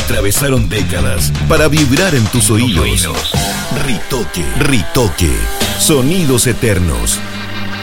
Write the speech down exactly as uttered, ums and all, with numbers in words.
Atravesaron décadas para vibrar en tus oídos. Ritoque, Ritoque, sonidos eternos.